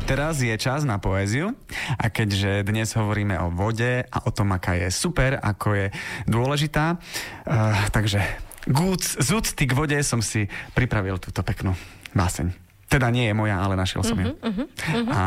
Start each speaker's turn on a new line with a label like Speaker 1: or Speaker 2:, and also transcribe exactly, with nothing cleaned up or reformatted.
Speaker 1: teraz je čas na poéziu a keďže dnes hovoríme o vode a o tom, aká je super, ako je dôležitá, uh, takže z úcty k vode som si pripravil túto peknú báseň. Teda nie je moja, ale našiel som ju.
Speaker 2: Uh-huh, uh-huh, uh-huh.
Speaker 1: A